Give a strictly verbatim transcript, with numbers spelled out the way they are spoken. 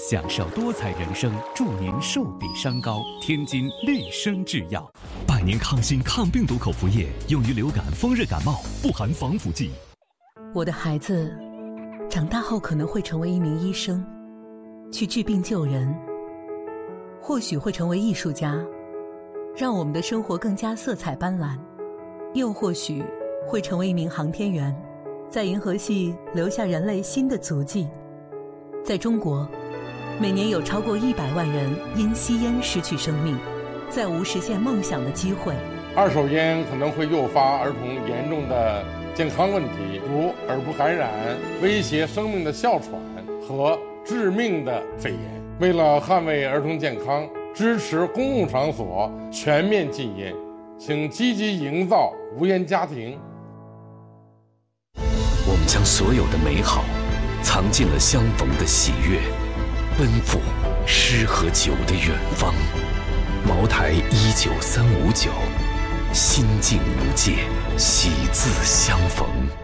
享受多彩人生，祝您寿比山高。天津绿生制药， 百年康心抗病毒口服液，用于流感、风热感冒，不含防腐剂。 我的孩子长大后可能会成为一名医生，去治病救人，或许会成为艺术家，让我们的生活更加色彩斑斓，又或许会成为一名航天员，在银河系留下人类新的足迹。在中国，每年有超过一百万人因吸烟失去生命，再无实现梦想的机会。 二手烟可能会诱发儿童严重的健康问题，如耳部感染、威胁生命的哮喘和致命的肺炎。为了捍卫儿童健康，支持公共场所全面禁烟，请积极营造无烟家庭。 我们将所有的美好藏进了相逢的喜悦，奔赴诗和酒的远方。茅台一九三五九，心境无界，喜字相逢。